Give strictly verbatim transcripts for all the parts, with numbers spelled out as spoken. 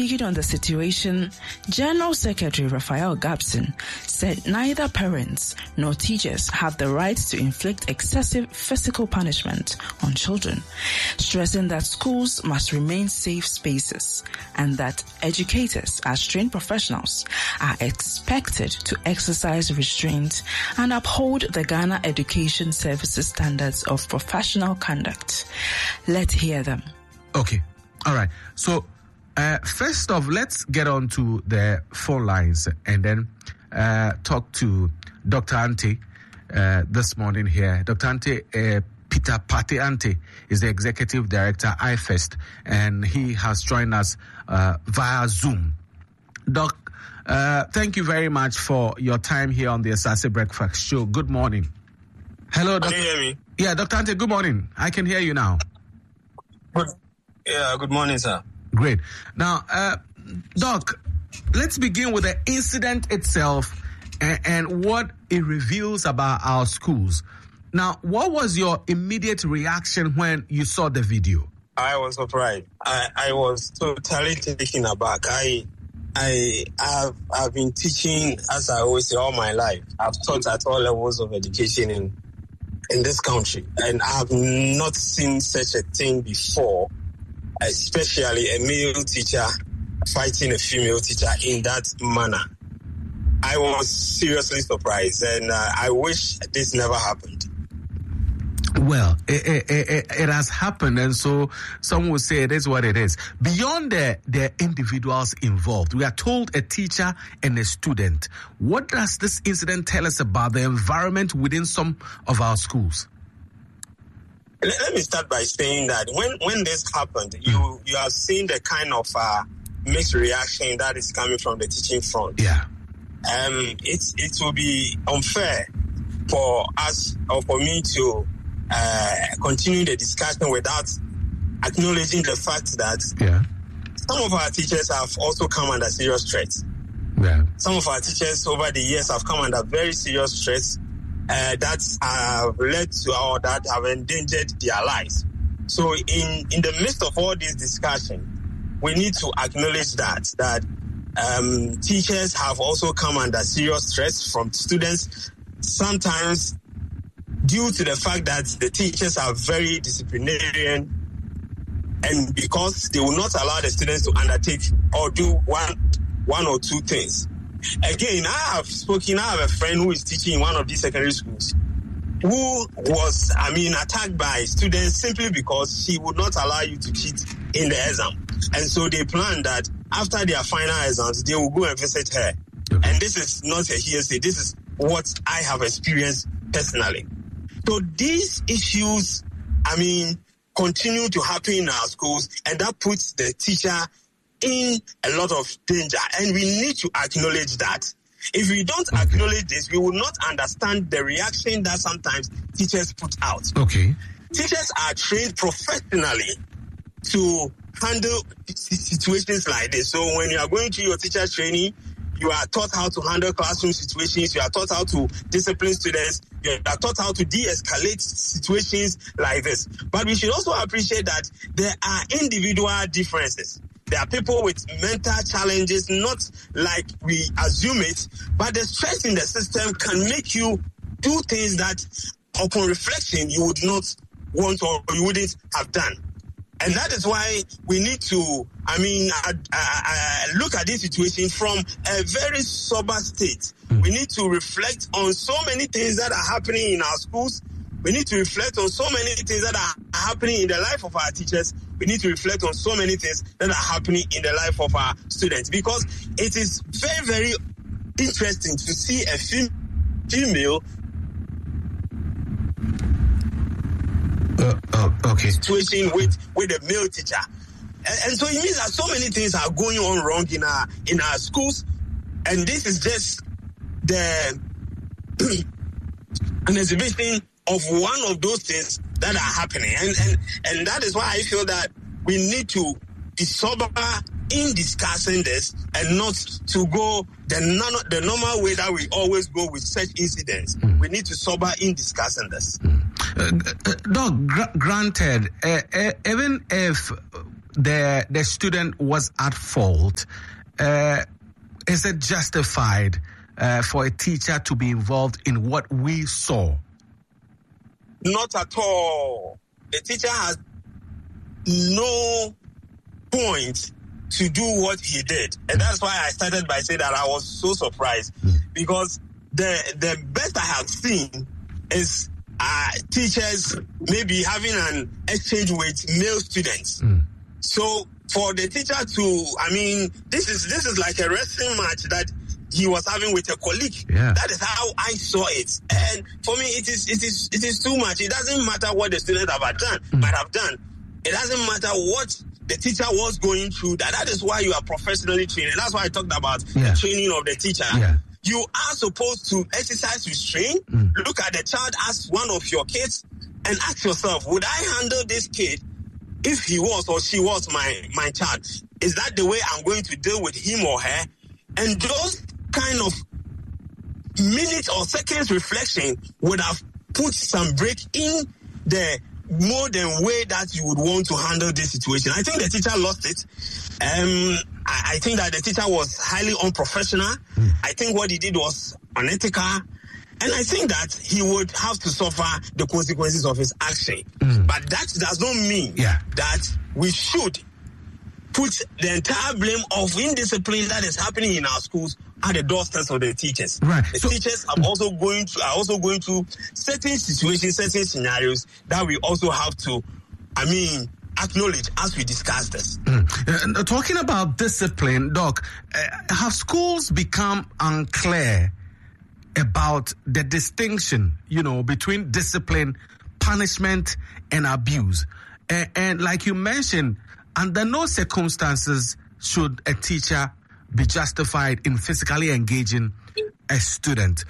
Speaking on the situation, General Secretary Raphael Gabson said neither parents nor teachers have the right to inflict excessive physical punishment on children, stressing that schools must remain safe spaces and that educators, as trained professionals, are expected to exercise restraint and uphold the Ghana Education Services standards of professional conduct. Let's hear them. Okay. All right. So, uh, first off, let's get on to the phone lines and then uh, talk to Doctor Ante uh, this morning here. Doctor Ante, uh, Peter Pate Ante is the Executive Director, I F E S T, and he has joined us uh, via Zoom. Doc, uh, thank you very much for your time here on the Asase Breakfast Show. Good morning. Hello, Doctor Can you hear me? Yeah, Doctor Ante, good morning. I can hear you now. Good. Yeah, good morning, sir. Great. Now, uh, Doc, let's begin with the incident itself and, and what it reveals about our schools. Now, what was your immediate reaction when you saw the video? I was surprised. I, I was totally taken aback. I I have I've been teaching, as I always say, all my life. I've taught at all levels of education in in this country, and I have not seen such a thing before, especially a male teacher fighting a female teacher in that manner. I was seriously surprised, and uh, I wish this never happened. Well, it, it, it, it has happened, and so some will say it is what it is. Beyond the, the individuals involved, we are told a teacher and a student. What does this incident tell us about the environment within some of our schools? Let, let me start by saying that when, when this happened, you, you have seen the kind of uh, mixed reaction that is coming from the teaching front. Yeah. Um, it, it will be unfair for us or for me to Uh, continue the discussion without acknowledging the fact that yeah. some of our teachers have also come under serious threat. Yeah. Some of our teachers over the years have come under very serious stress uh, that have led to or that have endangered their lives. So in, in the midst of all this discussion, we need to acknowledge that, that um, teachers have also come under serious stress from students, sometimes due to the fact that the teachers are very disciplinarian and because they will not allow the students to undertake or do one one or two things. Again, I have spoken, I have a friend who is teaching in one of these secondary schools who was, I mean, attacked by students simply because she would not allow you to cheat in the exam. And so they planned that after their final exams, they will go and visit her. Okay. And this is not a hearsay. This is what I have experienced personally. So these issues, I mean, continue to happen in our schools, and that puts the teacher in a lot of danger. And we need to acknowledge that. If we don't acknowledge this, we will not understand the reaction that sometimes teachers put out. Okay. Teachers are trained professionally to handle situations like this. So when you are going to your teacher training, you are taught how to handle classroom situations. You are taught how to discipline students. You are taught how to de-escalate situations like this. But we should also appreciate that there are individual differences. There are people with mental challenges, not like we assume it, but the stress in the system can make you do things that, upon reflection, you would not want or you wouldn't have done. And that is why we need to, I mean, uh, uh, look at this situation from a very sober state. Mm. We need to reflect on so many things that are happening in our schools. We need to reflect on so many things that are happening in the life of our teachers. We need to reflect on so many things that are happening in the life of our students, because it is very, very interesting to see a fem- female Uh, uh, okay. situation with, with a male teacher. And, and so it means that so many things are going on wrong in our in our schools. And this is just the an exhibition of one of those things that are happening. And, and, and that is why I feel that we need to be sober in discussing this and not to go the, non- the normal way that we always go with such incidents. Mm. We need to sober in discussing this. Mm. Uh, uh, Doc, gr- granted, uh, uh, even if the the student was at fault, uh, is it justified uh, for a teacher to be involved in what we saw? Not at all. The teacher has no point to do what he did. And that's why I started by saying that I was so surprised. Mm. Because the the best I have seen is uh, teachers maybe having an exchange with male students. Mm. So for the teacher to, I mean, this is this is like a wrestling match that he was having with a colleague. Yeah. That is how I saw it. And for me, it is it is it is too much. It doesn't matter what the students have done, mm. might have done. It doesn't matter what the teacher was going through. That that is why you are professionally trained. And that's why I talked about yeah. the training of the teacher. Yeah. You are supposed to exercise restraint. Mm. Look at the child as one of your kids and ask yourself, would I handle this kid if he was or she was my, my child? Is that the way I'm going to deal with him or her? And those kind of minutes or seconds reflection would have put some break in the more than way that you would want to handle this situation. I think the teacher lost it. Um, I, I think that the teacher was highly unprofessional. Mm. I think what he did was unethical. And I think that he would have to suffer the consequences of his action. Mm. But that does not mean yeah. that we should put the entire blame of indiscipline that is happening in our schools at the doorsteps of the teachers. Right. The so, teachers are also going to are also going through certain situations, certain scenarios that we also have to, I mean, acknowledge as we discuss this. Mm. Uh, talking about discipline, Doc, uh, have schools become unclear about the distinction, you know, between discipline, punishment, and abuse? And, and like you mentioned, under no circumstances should a teacher be justified in physically engaging a student.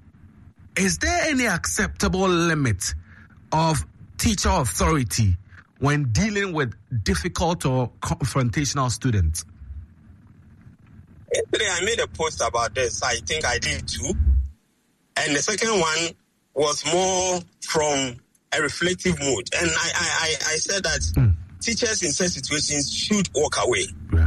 Is there any acceptable limit of teacher authority when dealing with difficult or confrontational students? Yesterday I made a post about this. I think I did too. And the second one was more from a reflective mood. And I, I, I said that mm. teachers in such situations should walk away. Yeah.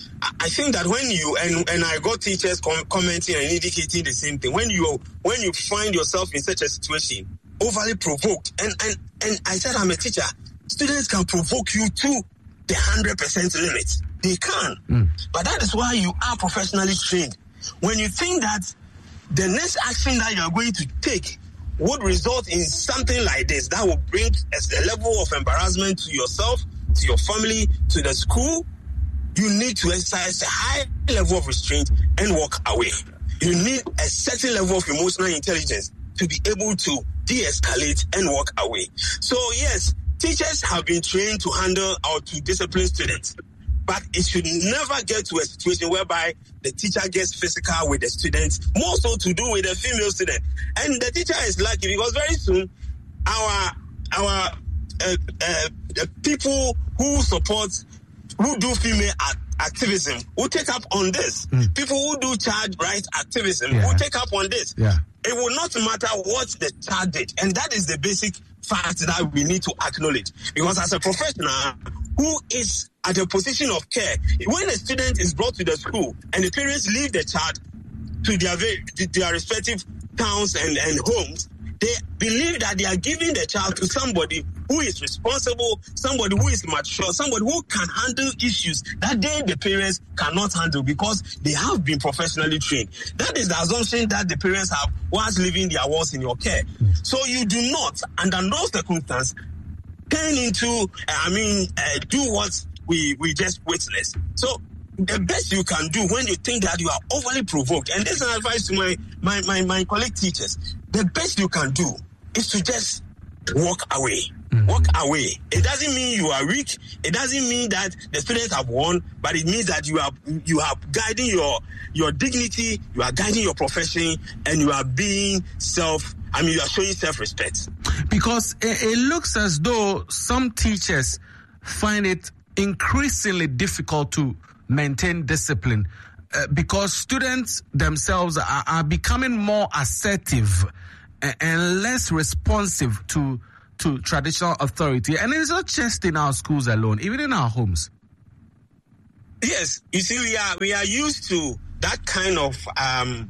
I think that when you, and, and I got teachers com- commenting and indicating the same thing, when you when you find yourself in such a situation, overly provoked, and, and, and I said I'm a teacher, students can provoke you to the one hundred percent limit. They can. Mm. But that is why you are professionally trained. When you think that the next action that you are going to take would result in something like this, that will bring a level of embarrassment to yourself, to your family, to the school, you need to exercise a high level of restraint and walk away. You need a certain level of emotional intelligence to be able to de-escalate and walk away. So yes, teachers have been trained to handle or to discipline students, but it should never get to a situation whereby the teacher gets physical with the students, more so to do with a female student. And the teacher is lucky because very soon our our uh, uh, uh, people who support, who do female act- activism, who take up on this. Mm. People who do child rights activism, yeah. who take up on this. Yeah. It will not matter what the child did. And that is the basic fact that we need to acknowledge. Because as a professional who is at a position of care, when a student is brought to the school and the parents leave the child to their, to their respective towns and, and homes, they believe that they are giving the child to somebody who is responsible, somebody who is mature, somebody who can handle issues that they, the parents, cannot handle because they have been professionally trained. That is the assumption that the parents have whilst leaving their wards in your care. So you do not, under no circumstance, turn into, I mean, uh, do what we, we just witnessed. So the best you can do when you think that you are overly provoked, and this is an advice to my, my, my, my colleague teachers, the best you can do is to just walk away. Mm-hmm. Walk away. It doesn't mean you are weak. It doesn't mean that the students have won, but it means that you are you are guiding your your dignity, you are guiding your profession, and you are being self, I mean, you are showing self-respect. Because it, it looks as though some teachers find it increasingly difficult to maintain discipline uh, because students themselves are, are becoming more assertive and, and less responsive to to traditional authority. And it's not just in our schools alone, even in our homes. Yes, you see, we are we are used to that kind of um,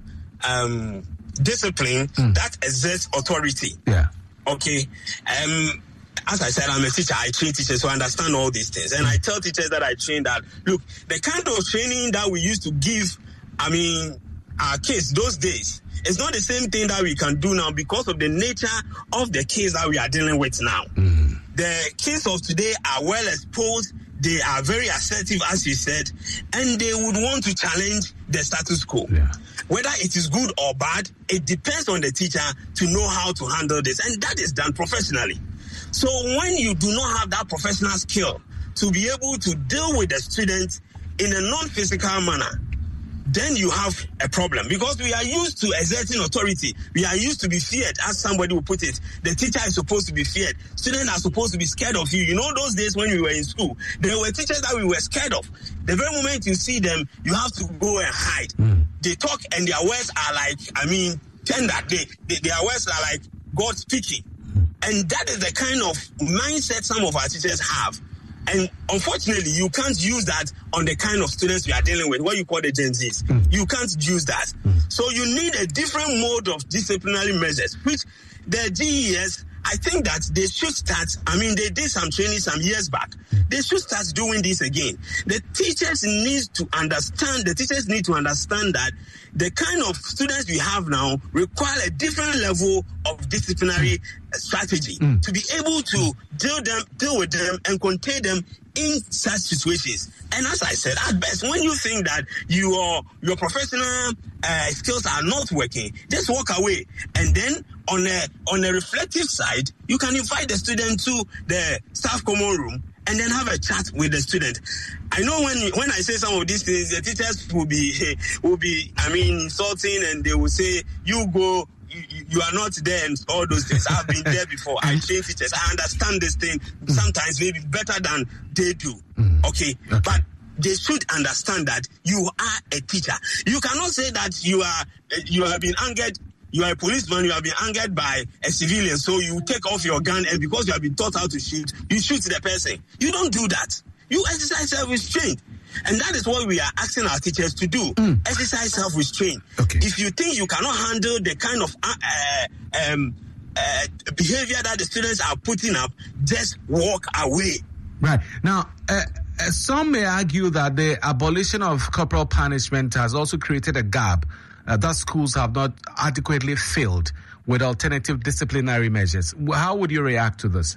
um, discipline mm. that exerts authority. Yeah. Okay. Um. As I said, I'm a teacher. I train teachers, so I understand all these things. And I tell teachers that I train that, look, the kind of training that we used to give, I mean, our kids those days, it's not the same thing that we can do now because of the nature of the kids that we are dealing with now. Mm-hmm. The kids of today are well exposed. They are very assertive, as you said, and they would want to challenge the status quo. Yeah. Whether it is good or bad, it depends on the teacher to know how to handle this, and that is done professionally. So when you do not have that professional skill to be able to deal with the students in a non-physical manner, then you have a problem, because we are used to exerting authority. We are used to be feared, as somebody will put it. The teacher is supposed to be feared. Students are supposed to be scared of you. You know, those days when we were in school, there were teachers that we were scared of. The very moment you see them, you have to go and hide. Mm. They talk and their words are like, I mean, tender. They, they, their words are like God speaking. And that is the kind of mindset some of our teachers have. And unfortunately, you can't use that on the kind of students we are dealing with, what you call the Gen Zs. Mm. You can't use that. Mm. So you need a different mode of disciplinary measures, which the G E S, I think that they should start. I mean, they did some training some years back. They should start doing this again. The teachers need to understand, the teachers need to understand that the kind of students we have now require a different level of disciplinary strategy mm. to be able to deal them, deal with them and contain them in such situations. And as I said, at best, when you think that your your professional uh, skills are not working, just walk away. And then on a on a reflective side, you can invite the student to the staff common room and then have a chat with the student. I know when when I say some of these things, the teachers will be will be I mean insulting, and they will say, "You go." You, you are not there and all those things. I've been there before. I train teachers. I understand this thing sometimes maybe better than they do. Mm. Okay? okay. But they should understand that you are a teacher. You cannot say that you are you have been angered. You are a policeman. You have been angered by a civilian. So you take off your gun, and because you have been taught how to shoot, you shoot the person. You don't do that. You exercise self-restraint. And that is what we are asking our teachers to do. Mm. Exercise self-restraint. Okay. If you think you cannot handle the kind of uh, uh, um, uh, behavior that the students are putting up, just walk away. Right. Now, uh, uh, some may argue that the abolition of corporal punishment has also created a gap uh, that schools have not adequately filled with alternative disciplinary measures. How would you react to this?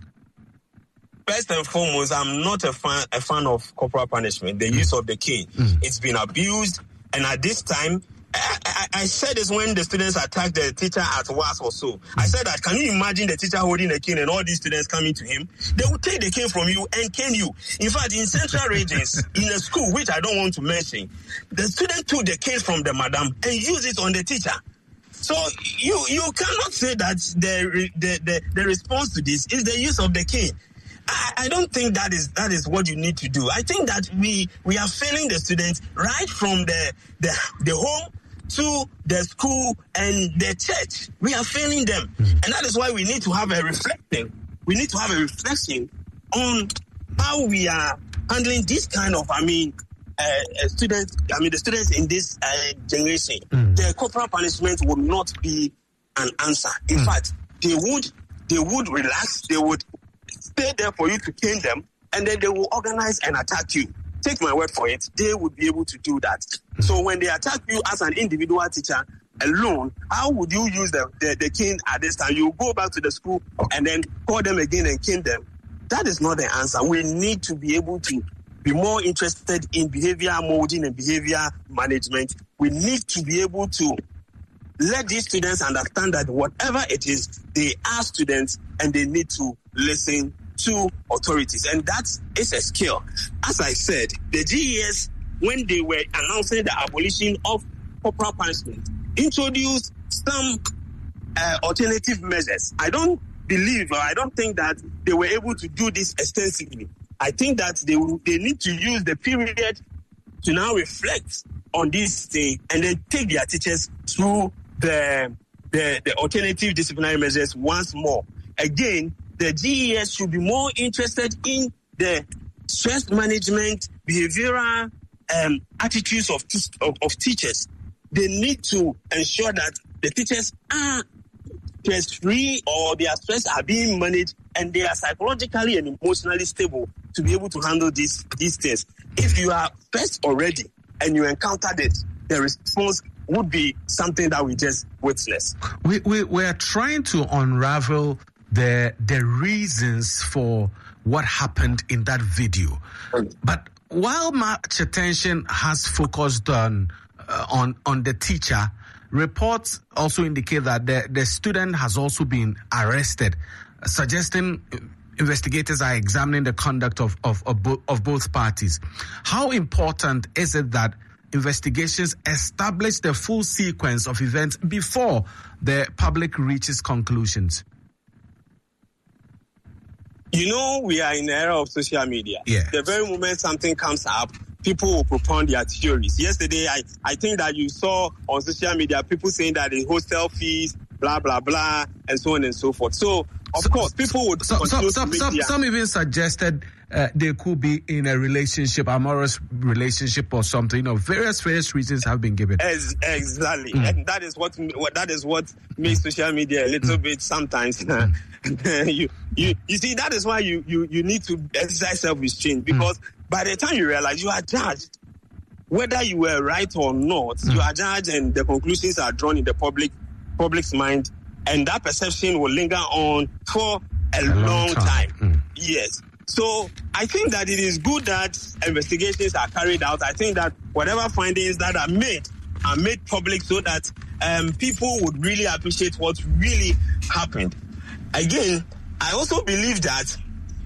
First and foremost, I'm not a fan a fan of corporal punishment, the mm. use of the cane. Mm. It's been abused, and at this time, I, I, I said this when the students attacked the teacher at W A S or so. Mm. I said that, can you imagine the teacher holding a cane and all these students coming to him? They would take the cane from you and cane you. In fact, in central regions, in a school, which I don't want to mention, the student took the cane from the madam and used it on the teacher. So you you cannot say that the the, the, the response to this is the use of the cane. I, I don't think that is that is what you need to do. I think that we we are failing the students right from the the, the home to the school and the church. We are failing them. Mm. And that is why we need to have a reflecting. We need to have a reflection on how we are handling this kind of, I mean, uh, students, I mean, the students in this uh, generation. Mm. The corporal punishment would not be an answer. In mm. fact, they would they would relax, they would stay there for you to cane them, and then they will organize and attack you. Take my word for it, they would be able to do that. Mm-hmm. So when they attack you as an individual teacher alone, how would you use the, the, the cane at this time? You go back to the school and then call them again and cane them. That is not the answer. We need to be able to be more interested in behavior molding and behavior management. We need to be able to let these students understand that whatever it is, they are students and they need to listen to authorities. And that is a skill. As I said, the G E S, when they were announcing the abolition of corporal punishment, introduced some uh, alternative measures. I don't believe, or I don't think that they were able to do this extensively. I think that they they need to use the period to now reflect on this thing and then take their teachers through the, the, the alternative disciplinary measures once more. Again, the G E S should be more interested in the stress management, behavioral um, attitudes of, of, of teachers. They need to ensure that the teachers are stress-free or their stress are being managed and they are psychologically and emotionally stable to be able to handle these, these things. If you are stressed already and you encounter this, the response would be something that we just witness. We, we, we are trying to unravel the the reasons for what happened in that video. But while much attention has focused on uh, on on the teacher, reports also indicate that the, the student has also been arrested, suggesting investigators are examining the conduct of of, of, bo- of both parties. How important is it that investigations establish the full sequence of events before the public reaches conclusions? You know, we are in the era of social media. Yeah. The very moment something comes up, people will propound their theories. Yesterday, I, I think that you saw on social media people saying that the hostel fees, blah, blah, blah, and so on and so forth. So, of so, course, people would... So, so, some, some, some even suggested uh, they could be in a relationship, amorous relationship or something. You know, various, various reasons have been given. As, exactly. Mm. And that is what, what that is what makes social media a little mm. bit sometimes... Mm. you, you, you see, that is why you, you, you need to exercise self-restraint, because mm. by the time you realize you are judged, whether you were right or not, mm. you are judged and the conclusions are drawn in the public public's mind, and that perception will linger on for a, a long, long time. time. Mm. Yes. So I think that it is good that investigations are carried out. I think that whatever findings that are made are made public so that um, people would really appreciate what really happened. Again, I also believe that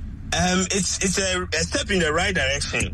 um, it's it's a, a step in the right direction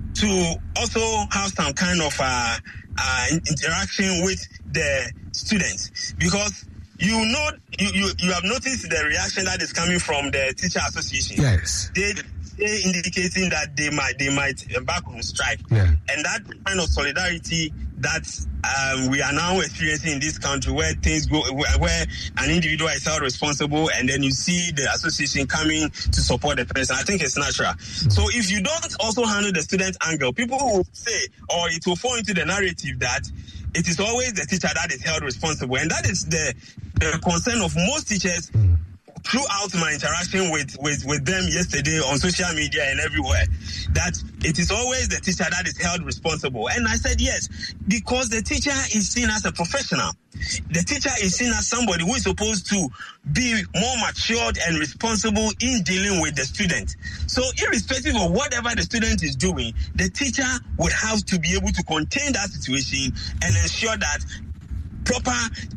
to also have some kind of uh, uh, interaction with the students, because you know you, you, you have noticed the reaction that is coming from the teacher association. Yes, they they indicating that they might they might embark on strike, yeah. And that kind of solidarity that um, we are now experiencing in this country, where things go, where, where an individual is held responsible, and then you see the association coming to support the person. I think it's natural. Mm-hmm. So if you don't also handle the student angle, people will say, or it will fall into the narrative that it is always the teacher that is held responsible, and that is the, the concern of most teachers. Mm-hmm. Throughout my interaction with, with, with them yesterday on social media and everywhere, that it is always the teacher that is held responsible. And I said yes, because the teacher is seen as a professional. The teacher is seen as somebody who is supposed to be more matured and responsible in dealing with the student. So irrespective of whatever the student is doing, the teacher would have to be able to contain that situation and ensure that proper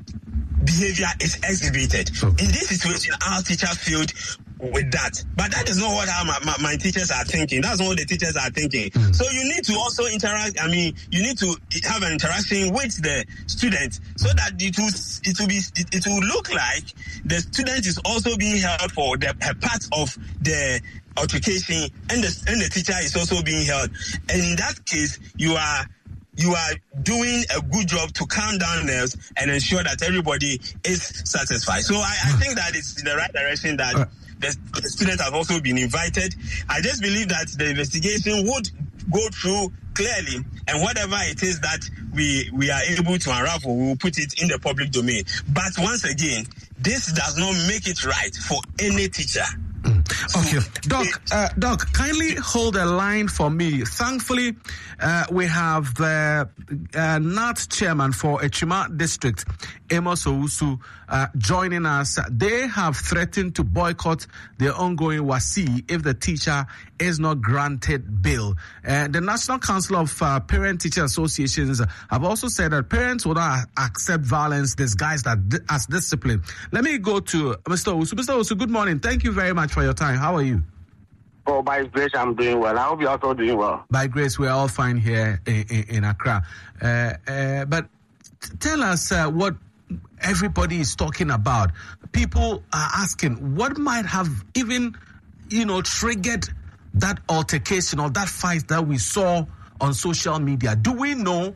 behavior is exhibited. In this situation, our teachers failed with that. But that is not what our, my, my teachers are thinking. That's not what the teachers are thinking. Mm. So you need to also interact. I mean, you need to have an interaction with the student so that it will, it will be, it, it will look like the student is also being held for the a part of the altercation, and the, and the teacher is also being held. And in that case, you are You are doing a good job to calm down nerves and ensure that everybody is satisfied. So I, I think that it's in the right direction that the, the students have also been invited. I just believe that the investigation would go through clearly, and whatever it is that we, we are able to unravel, we will put it in the public domain. But once again, this does not make it right for any teacher. Okay, Doc, uh, Doc, kindly hold a line for me. Thankfully, uh, we have the uh, N A T chairman for Echima District, Amos Owusu, uh, joining us. They have threatened to boycott the ongoing WASSCE if the teacher is not granted bail. Uh, the National Council of uh, Parent-Teacher Associations have also said that parents will not accept violence disguised as discipline. Let me go to Mister Owusu. Mister Owusu, good morning. Thank you very much for your time. How are you? Oh, by grace, I'm doing well. I hope you're also doing well. By grace, we're all fine here in, in, in Accra. Uh, uh, but t- tell us uh, what everybody is talking about. People are asking what might have even, you know, triggered that altercation or that fight that we saw on social media. Do we know?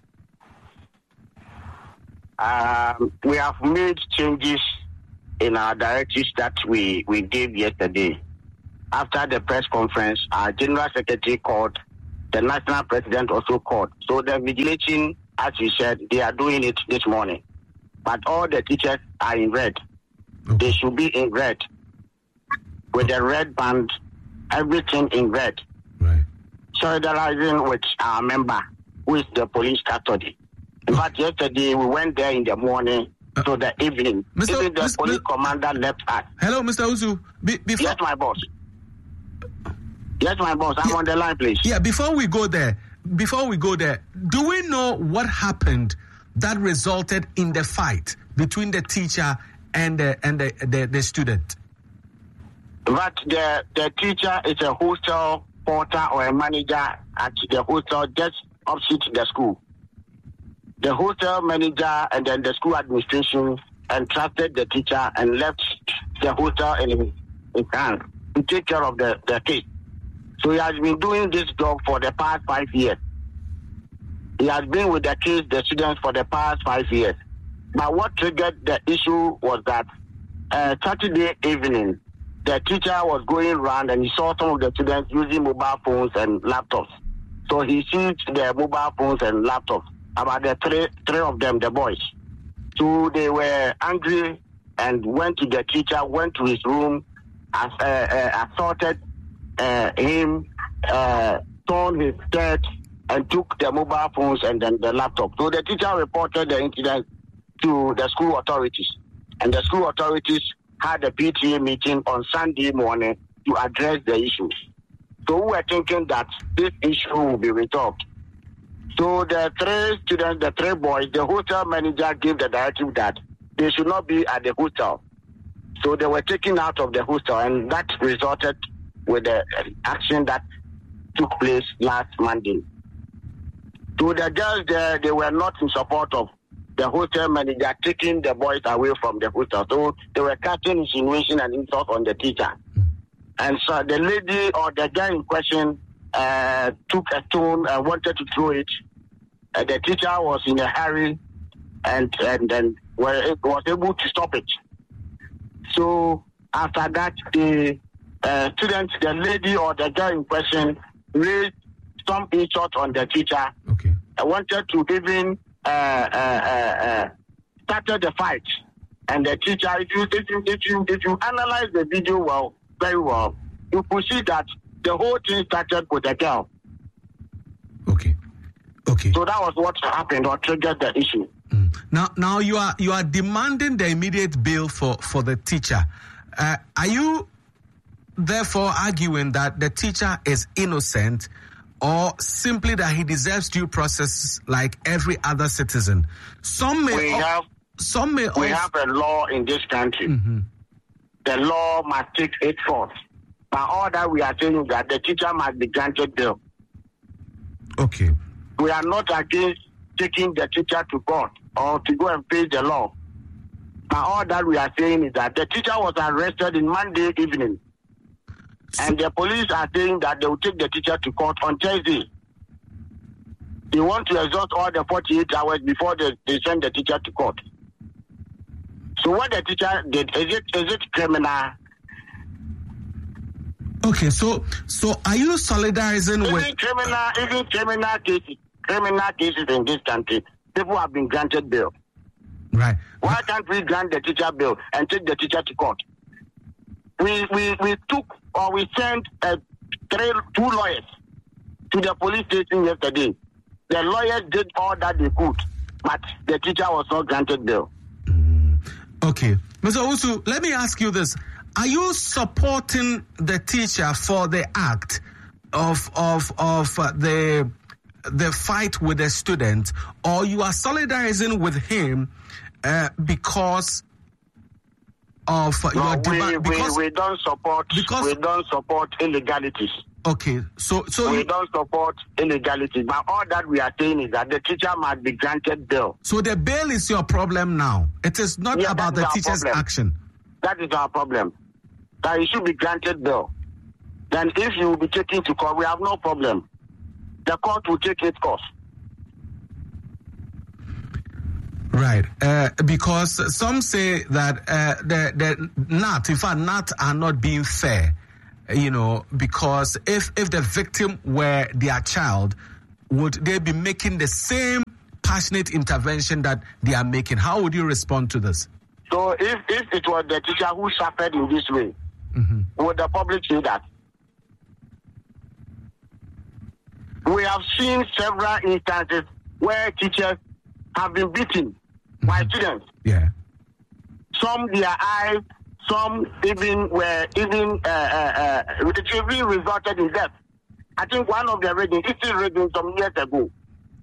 Um, we have made changes in our directives that we, we gave yesterday. After the press conference, our General Secretary called the national president also called. So the vigilation, as you said, they are doing it this morning. But all the teachers are in red. Okay. They should be in red. With the red band, everything in red. Right. Solidarizing with our member, who is the police custody. In fact, yesterday we went there in the morning uh, to the evening. Mister Even the Mister police Mister commander left us. Hello, Mister Usu. Be- before- yes, my boss. Yes, my boss. I'm yeah. on the line, please. Yeah, before we go there, before we go there, do we know what happened that resulted in the fight between the teacher and the and the, the, the student? But the the teacher is a hostel porter or a manager at the hostel just opposite the school. The hostel manager and then the school administration entrusted the teacher and left the hostel in his hands to take care of the, the case. So he has been doing this job for the past five years. He has been with the case, the students, for the past five years. But what triggered the issue was that uh, Saturday evening, the teacher was going around and he saw some of the students using mobile phones and laptops. So he seized the mobile phones and laptops, about the three, three of them, the boys. So they were angry and went to the teacher, went to his room, as, uh, uh, assaulted uh, him, uh, torn his shirt, and took the mobile phones and then the laptop. So the teacher reported the incident to the school authorities. And the school authorities had a P T A meeting on Sunday morning to address the issues. So we were thinking that this issue will be resolved. So the three students, the three boys, the hostel manager gave the directive that they should not be at the hostel. So they were taken out of the hostel, and that resulted with the action that took place last Monday. So the girls there, they were not in support of the hostel manager taking the boys away from the hostel. So they were casting insinuation and insult on the teacher. And so the lady or the guy in question uh, took a stone and wanted to throw it. Uh, the teacher was in a hurry and and then was able to stop it. So after that, the uh, student, the lady or the guy in question raised some insult on the teacher. Okay. I wanted to even uh, uh, uh, uh, started the fight. And the teacher, if you if you if you if you analyze the video well, very well, you could see that the whole thing started with a girl. Okay. Okay. So that was what happened or triggered the issue. Mm. Now, now you are you are demanding the immediate bail for for the teacher. Uh, are you therefore arguing that the teacher is innocent, or simply that he deserves due process like every other citizen? Some may we al- have some may we also- have a law in this country. Mm-hmm. The law must take its course. But all that we are saying is that the teacher must be granted bail. Okay. We are not against taking the teacher to court or to go and face the law. But all that we are saying is that the teacher was arrested in Monday evening. So- and the police are saying that they will take the teacher to court on Thursday. They want to exhaust all the forty-eight hours before they, they send the teacher to court. So what the teacher did, is it is it criminal? Okay, so so are you solidarizing Even with criminal, even criminal cases, criminal cases in this country, people have been granted bail. right? Why can't we grant the teacher bail and take the teacher to court? We we, we took or we sent uh, three, two lawyers to the police station yesterday. The lawyers did all that they could, but the teacher was not granted bail. Okay, Mister Usu, let me ask you this: are you supporting the teacher for the act of of of uh, the the fight with the student, or you are solidarizing with him uh, because of uh, No, your we, demand? we, Because we don't support because- we don't support illegalities. okay, so so We you, don't support illegality. But all that we are saying is that the teacher must be granted bail. so the bail is your problem now. It is not Yeah, about that the is our teacher's problem. action. That is our problem. That he should be granted bail. Then if you will be taken to court, we have no problem. The court will take its course. Right, uh, because some say that uh, the the N A T, in fact, N A T are not being fair. you know, because if if the victim were their child, would they be making the same passionate intervention that they are making? How would you respond to this? So if, if it was the teacher who suffered in this way, mm-hmm. would the public say that? We have seen several instances where teachers have been beaten mm-hmm. by students. Yeah. Some their eyes, some even were even uh, uh, uh, it even resulted in death. I think one of the readings, it's still reading some years ago.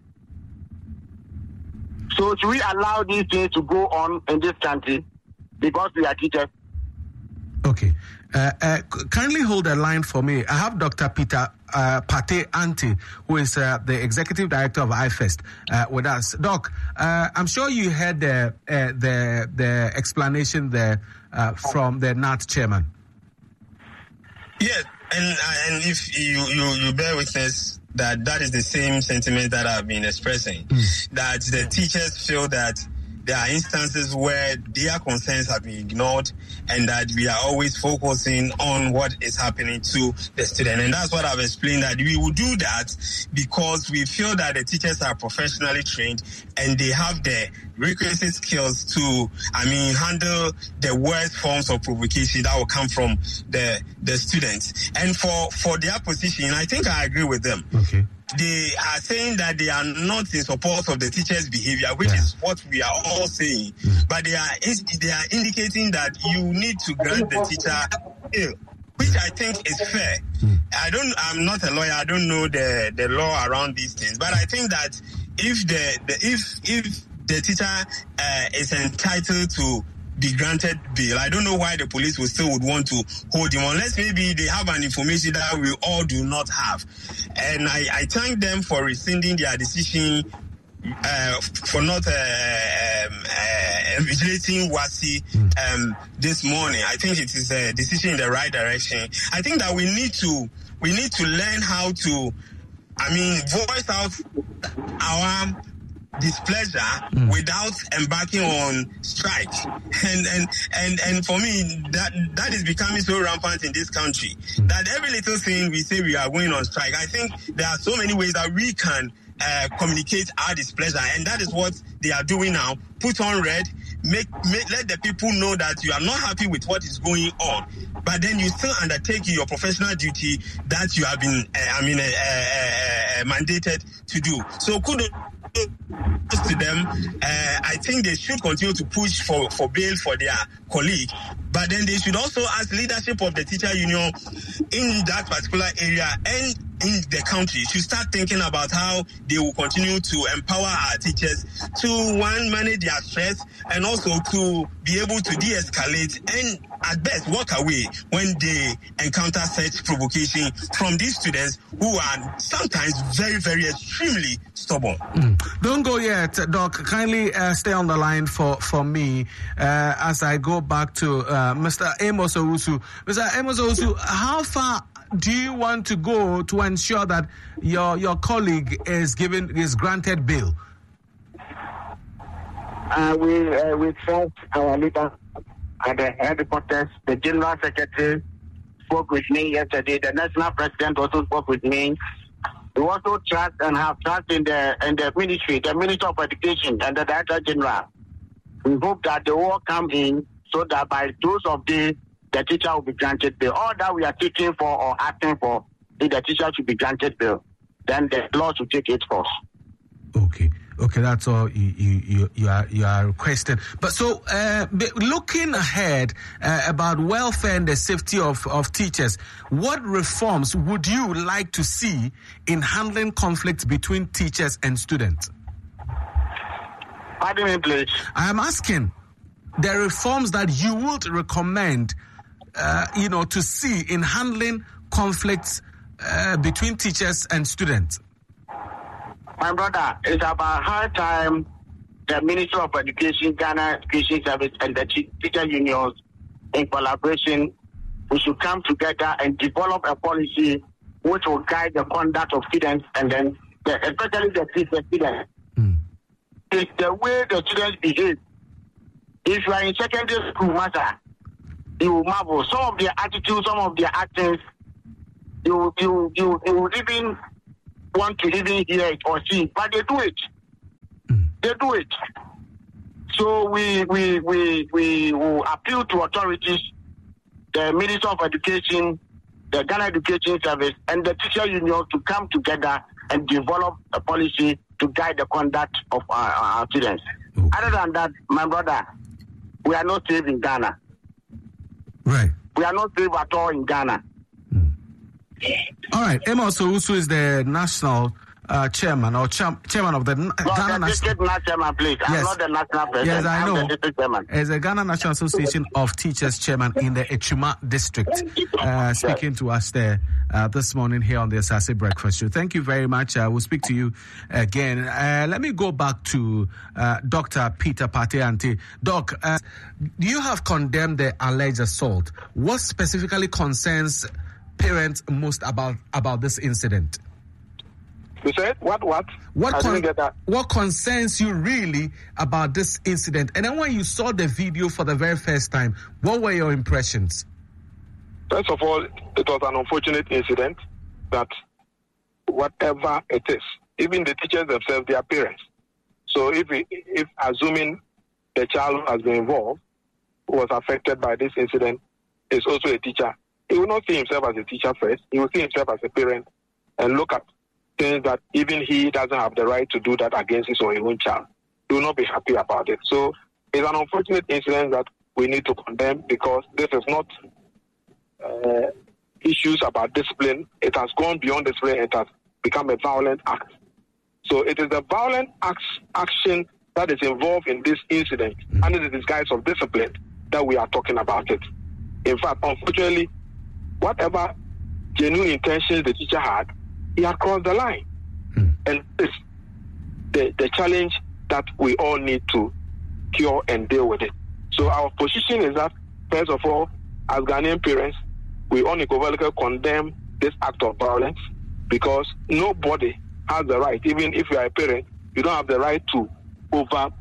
So should we allow these things to go on in this country because we are teachers? Okay. Uh, uh, kindly hold a line for me. I have Doctor Peter uh, Pate Ante, who is uh, the Executive Director of I FEST, uh, with us. Doc, uh, I'm sure you heard the uh, the the explanation there uh, from the N A T chairman. Yes, and and if you, you, you bear witness that that is the same sentiment that I've been expressing, mm. that the teachers feel that there are instances where their concerns have been ignored and that we are always focusing on what is happening to the student. And that's what I've explained, that we will do that because we feel that the teachers are professionally trained and they have the requisite skills to, I mean, handle the worst forms of provocation that will come from the, the students. And for, for their position, I think I agree with them. Okay. They are saying that they are not in support of the teacher's behavior, which yeah. is what we are all saying. Mm. But they are they are indicating that you need to grant the teacher bail, which I think is fair. Mm. I don't. I'm not a lawyer. I don't know the, the law around these things. But I think that if the, the if if the teacher uh, is entitled to be granted bail, I don't know why the police will still would want to hold him, unless maybe they have an information that we all do not have. And I, I thank them for rescinding their decision, uh, for not uh, um, uh, vigilating Wasi um, this morning. I think it is a decision in the right direction. I think that we need to we need to learn how to, I mean, voice out our displeasure mm. without embarking on strike, and and and and for me that that is becoming so rampant in this country mm. that every little thing we say we are going on strike. I think there are so many ways that we can uh, communicate our displeasure, and that is what they are doing now. Put on red, make, make let the people know that you are not happy with what is going on, but then you still undertake your professional duty that you have been, uh, I mean, uh, uh, uh, mandated to do. So kudos to them. uh, I think they should continue to push for, for bail for their colleague, but then they should also ask leadership of the teacher union in that particular area and in the country should start thinking about how they will continue to empower our teachers to, one, manage their stress and also to be able to de-escalate and at best walk away when they encounter such provocation from these students who are sometimes very, very extremely stubborn. Mm. Don't go yet, Doc. Kindly uh, stay on the line for, for me uh, as I go back to uh, Mister Amos Owusu. Mister Amos Owusu, how far do you want to go to ensure that your your colleague is given is granted bail? Uh, we uh, we trust our leader at the headquarters. The General Secretary spoke with me yesterday. The National President also spoke with me. We also trust and have trust in the in the ministry, the Minister of Education and the Director General. We hope that they will come in so that by those of the the teacher will be granted bail. All that we are seeking for or asking for, if the teacher should be granted bail, then the law should take its course. Okay, okay, that's all you you you are you are requesting. But so, uh, looking ahead uh, about welfare and the safety of of teachers, what reforms would you like to see in handling conflicts between teachers and students? Pardon me, please. I am asking the reforms that you would recommend, uh, you know, to see in handling conflicts uh, between teachers and students. My brother, it's about high time the Ministry of Education, Ghana Education Service, and the teacher unions, in collaboration, we should come together and develop a policy which will guide the conduct of students, and then the, especially the teacher students. Mm. It's the way the students behave. If you are in secondary school, master, you will marvel. Some of their attitudes, some of their actions you you you you would even want to even hear it or see it, but they do it. Mm. They do it. So we we we we will appeal to authorities, the Minister of Education, the Ghana Education Service, and the teacher union to come together and develop a policy to guide the conduct of our, our students. Okay. Other than that, my brother, we are not safe in Ghana. Right. We are not safe at all in Ghana. Mm. All right. Amos Owusu is the national uh, chairman or cha- chairman of the N- no, Ghana the National. national chairman, please. I'm yes. not the national president. Yes, I I'm know. the district chairman. As a Ghana National Association of Teachers chairman in the Echuma district, uh, speaking to us there uh, this morning here on the Asase Breakfast Show. Thank you very much. Uh, we'll speak to you again. Uh, let me go back to uh, Doctor Peter Partey-Antey. Doc, uh, you have condemned the alleged assault. What specifically concerns parents most about, about this incident? You said what? What? What, I con- didn't get that. What concerns you really about this incident? And then when you saw the video for the very first time, what were your impressions? First of all, it was an unfortunate incident that whatever it is, even the teachers themselves, they are parents. So if we, if assuming the child has been involved, who was affected by this incident, is also a teacher, he will not see himself as a teacher first. He will see himself as a parent and look at things that even he doesn't have the right to do that against his or his own child. He will not be happy about it. So it's an unfortunate incident that we need to condemn because this is not uh, issues about discipline. It has gone beyond discipline. It has become a violent act. So it is the violent acts, action that is involved in this incident under the disguise of discipline that we are talking about it. In fact, unfortunately, whatever genuine intentions the teacher had, he had crossed the line. Hmm. And this the, the challenge that we all need to cure and deal with it. So our position is that, first of all, as Ghanaian parents, we unequivocally condemn this act of violence because nobody has the right, even if you are a parent, you don't have the right to over, uh,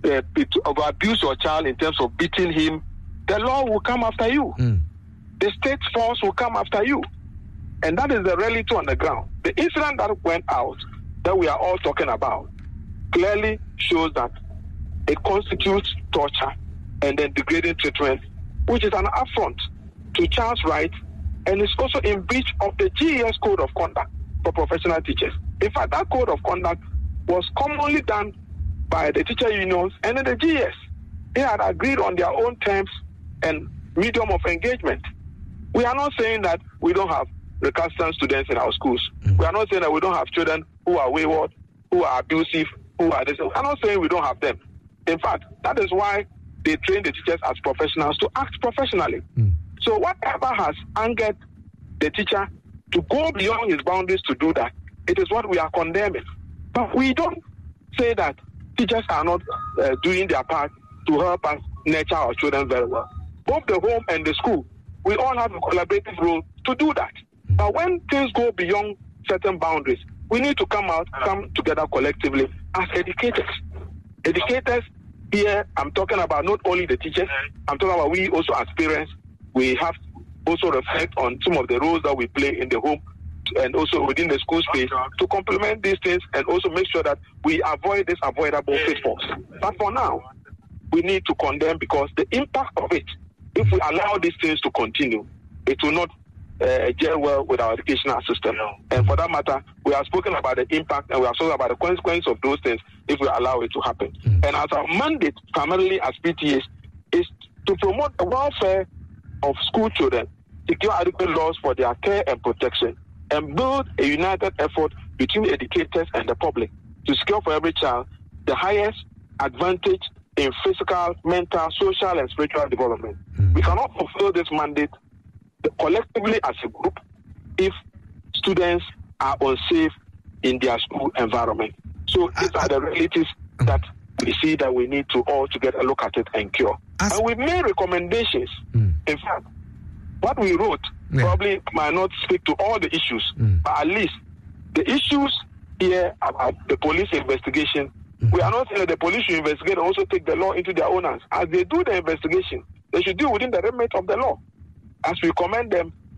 to over abuse your child in terms of beating him. The law will come after you. Mm. The state force will come after you. And that is the reality on the ground. The incident that went out, that we are all talking about, clearly shows that it constitutes torture and then degrading treatment, which is an affront to child's rights, and it's also in breach of the G E S Code of Conduct for professional teachers. In fact, that code of conduct was commonly done by the teacher unions and then the G E S. They had agreed on their own terms and medium of engagement. We are not saying that we don't have recalcitrant students in our schools. Mm-hmm. We are not saying that we don't have children who are wayward, who are abusive, who are this. We are not saying we don't have them. In fact, that is why they train the teachers as professionals to act professionally. Mm. So whatever has angered the teacher to go beyond his boundaries to do that, it is what we are condemning. But we don't say that teachers are not uh, doing their part to help us nurture our children very well. Both the home and the school, we all have a collaborative role to do that. But when things go beyond certain boundaries, we need to come out, come together collectively as educators. Educators here, I'm talking about not only the teachers, I'm talking about we also as parents, we have to also reflect on some of the roles that we play in the home and also within the school space to complement these things and also make sure that we avoid this avoidable pitfalls. But for now, we need to condemn because the impact of it, if we allow these things to continue, it will not uh, gel well with our educational system. And for that matter, we have spoken about the impact and we have spoken about the consequence of those things if we allow it to happen. Mm. And as our mandate, primarily as P T As, is to promote the welfare of school children, secure adequate laws for their care and protection, and build a united effort between educators and the public to secure for every child the highest advantage in physical, mental, social, and spiritual development. Mm. We cannot fulfill this mandate collectively as a group if students are unsafe in their school environment. So these are the realities that we see that we need to all together look at it and cure. As and we've made recommendations. Mm. In fact, what we wrote yeah. probably might not speak to all the issues, mm. but at least the issues here about the police investigation, mm. we are not saying that the police should investigate and also take the law into their own hands. As they do the investigation, they should deal within the remit of the law. As we commend them,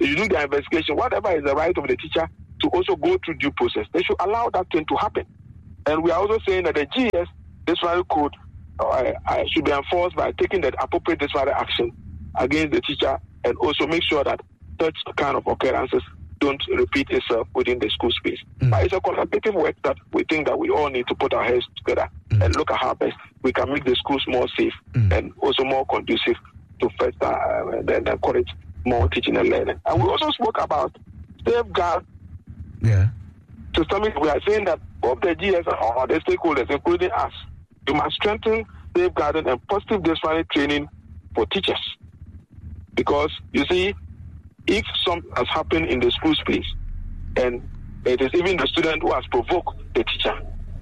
They should do their investigation. Whatever is the right of the teacher to also go through due process, they should allow that thing to happen. And we are also saying that the G S disciplinary code uh, uh, should be enforced by taking the appropriate disciplinary action against the teacher, and also make sure that such kind of occurrences don't repeat itself within the school space. Mm. But it's a collaborative work that we think that we all need to put our heads together mm. and look at how best we can make the schools more safe mm. and also more conducive to foster uh, and encourage more teaching and learning. And we also spoke about safeguard. Yeah. Systemic, we are saying that both the G S and all the stakeholders, including us, we must strengthen safeguarding and positive disciplinary training for teachers. Because, you see, if something has happened in the school space, and it is even the student who has provoked the teacher,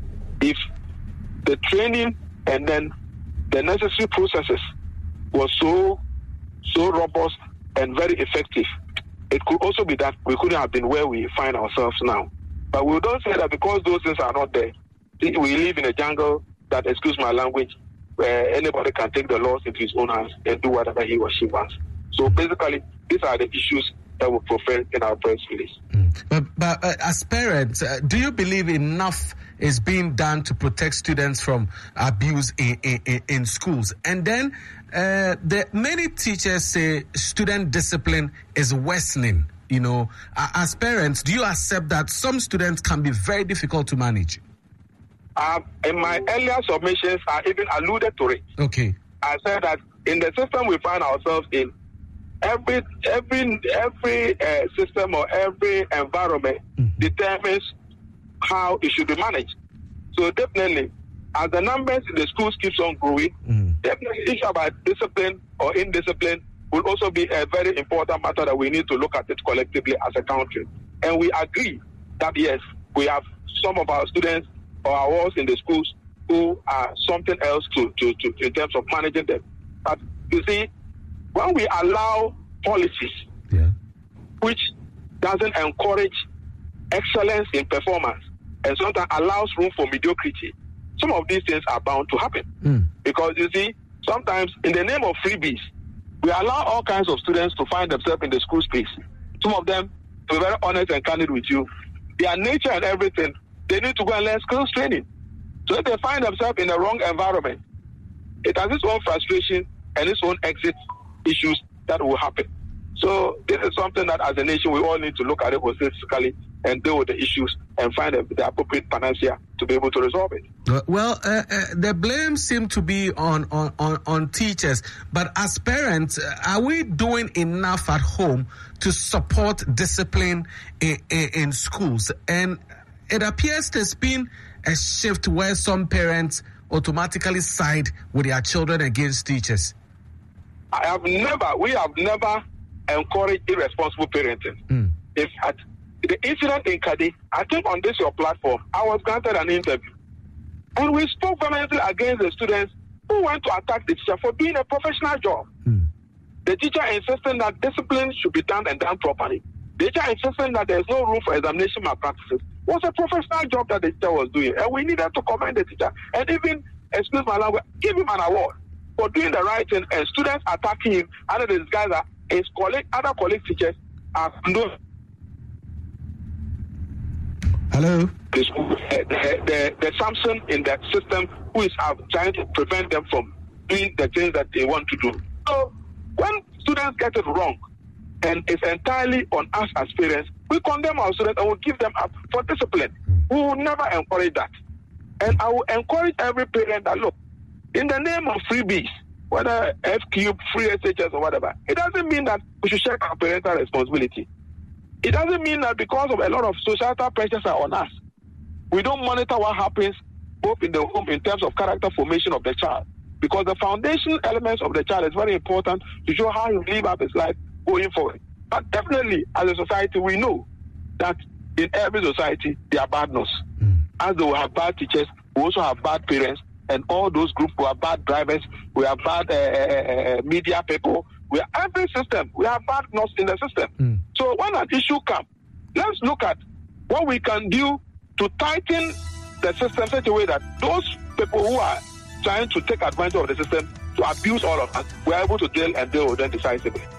if the training and then the necessary processes was so, so robust and very effective, it could also be that we couldn't have been where we find ourselves now. But we don't say that because those things are not there, we live in a jungle that, excuse my language, where anybody can take the laws into his own hands and do whatever he or she wants. So basically, these are the issues that we prefer in our press release. Mm. But, but uh, as parents, uh, do you believe enough is being done to protect students from abuse in, in, in schools? And then uh, the, many teachers say student discipline is worsening. You know, as parents, do you accept that some students can be very difficult to manage? Uh, in my earlier submissions, I even alluded to it. Okay. I said that in the system we find ourselves in, every every every uh, system or every environment mm-hmm. determines how it should be managed. So definitely, as the numbers in the schools keeps on growing, mm-hmm. definitely issue about discipline or indiscipline will also be a very important matter that we need to look at it collectively as a country. And we agree that, yes, we have some of our students or our wards in the schools who are something else to, to, to in terms of managing them. But you see, when we allow policies yeah. which doesn't encourage excellence in performance and sometimes allows room for mediocrity, some of these things are bound to happen. Mm. Because you see, sometimes in the name of freebies, we allow all kinds of students to find themselves in the school space. Some of them, to be very honest and candid with you, their nature and everything, they need to go and learn skills training. So if they find themselves in the wrong environment, it has its own frustration and its own exit issues that will happen. So this is something that as a nation we all need to look at it holistically and deal with the issues and find the, the appropriate panacea to be able to resolve it. Well, uh, uh, the blame seems to be on, on, on, on teachers, but as parents, are we doing enough at home to support discipline in, in, in schools? And it appears there's been a shift where some parents automatically side with their children against teachers. I have never, we have never encouraged irresponsible parenting. Mm. If at the incident in Kadi, I think on this your platform, I was granted an interview. And we spoke vehemently against the students who went to attack the teacher for doing a professional job. Mm. The teacher insisting that discipline should be done and done properly. The teacher insisting that there is no room for examination malpractices. It was a professional job that the teacher was doing. And we needed to commend the teacher and even, excuse my language, give him an award for doing the right thing, and students attacking him under the disguise that his colleague, other colleague teachers are doing. Hello? The, the, the, the Samson in that system who is uh, trying to prevent them from doing the things that they want to do. So when students get it wrong, and it's entirely on us as parents, we condemn our students and we give them up for discipline. We will never encourage that. And I will encourage every parent that, look, in the name of freebies, whether F cube, free S H S or whatever, it doesn't mean that we should shirk our parental responsibility. It doesn't mean that because of a lot of societal pressures are on us, we don't monitor what happens both in the home in terms of character formation of the child. Because the foundation elements of the child is very important to show how he will live up his life going forward. But definitely, as a society, we know that in every society, there are bad notes. Mm. As they will have bad teachers, we also have bad parents, and all those groups who are bad drivers, we have bad uh, uh, media people, we have every system, we have bad notes in the system. Mm. So when an issue comes, let's look at what we can do to tighten the system in such a way that those people who are trying to take advantage of the system to abuse all of us, we're able to deal and deal with them decisively.